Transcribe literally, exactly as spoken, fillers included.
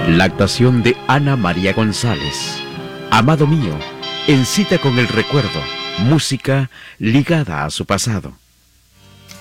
La actuación de Ana María González. Amado mío, en cita con el recuerdo, música ligada a su pasado.